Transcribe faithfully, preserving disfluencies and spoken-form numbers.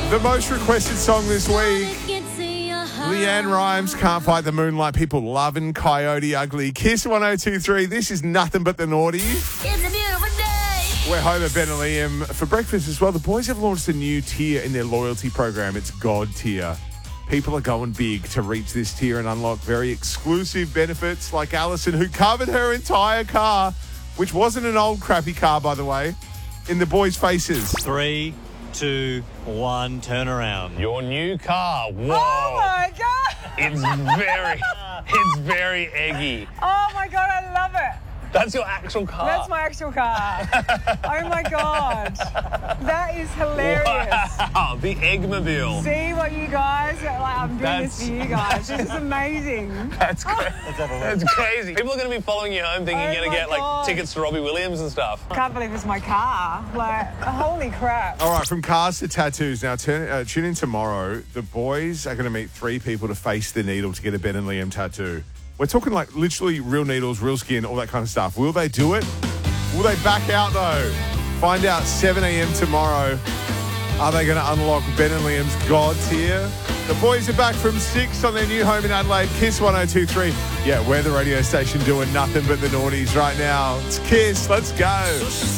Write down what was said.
The most requested song this week. Leanne Rhymes, Can't Fight the Moonlight. People loving Coyote Ugly. Kiss one oh two three. This is Nothing But the Naughty. It's a beautiful day. We're home at Ben and Liam for breakfast as well. The boys have launched a new tier in their loyalty program. It's God tier. People are going big to reach this tier and unlock very exclusive benefits like Alison, who covered her entire car, which wasn't an old crappy car, by the way, in the boys' faces. Three, two, one, turn around. Your new car. Whoa. Oh my God! It's very, it's very eggy. Oh my God, I love it. That's your actual car. That's my actual car. Oh my God. That is hilarious. Wow, the Eggmobile. See what you guys, like I'm doing That's- this for you guys. This is amazing. That's crazy. That's crazy. People are going to be following you home thinking Oh you're going to my get like God. tickets to Robbie Williams and stuff. I can't believe it's my car. Like, holy crap. All right, from cars to tattoos. Now, turn, uh, tune in tomorrow. The boys are going to meet three people to face the needle to get a Ben and Liam tattoo. We're talking like literally real needles, real skin, all that kind of stuff. Will they do it? Will they back out, though? Find out seven a.m. tomorrow. Are they going to unlock Ben and Liam's God tier? The boys are back from six on their new home in Adelaide. Kiss one oh two three. Yeah, we're the radio station doing nothing but the naughties right now. It's Kiss. Let's go.